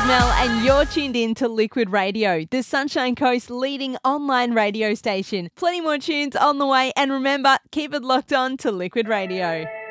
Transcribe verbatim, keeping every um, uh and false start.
Mel and you're tuned in to Liquid Radio, the Sunshine Coast's leading online radio station. Plenty more tunes on the way and remember, keep it locked on to Liquid Radio.